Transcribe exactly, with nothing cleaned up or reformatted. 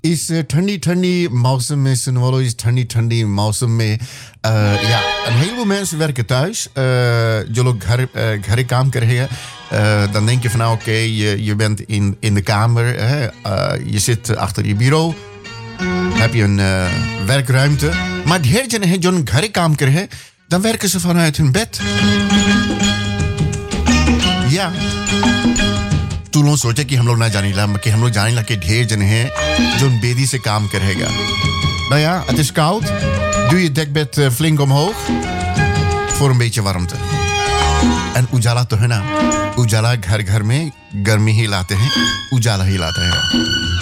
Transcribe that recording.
इस ठंडी ठंडी मौसम में सुनने वालों इस ठंडी ठंडी मौसम में uh, ja, een heleboel mensen werken thuis. Uh, je ook घर घर काम कर रहे हैं. Uh, dan denk je van nou oké, okay, je, je bent in, in de kamer, hè? Uh, je zit achter je bureau, heb je een uh, werkruimte. Maar ढेर जने हैं जो घर काम कर रहे हैं, dan werken ze vanuit hun bed. Ja. तू लोग सोचे कि हम लोग ना जाने ला कि हम लोग जाने ला कि ढेर जने हैं जो बेदी से काम करेगा. Nou ja, het is koud. Doe je dekbed uh, flink omhoog voor een beetje warmte. En उजाला तो है ना. उजाला घर घर में गर्मी ही लाते हैं. उजाला ही लाता है.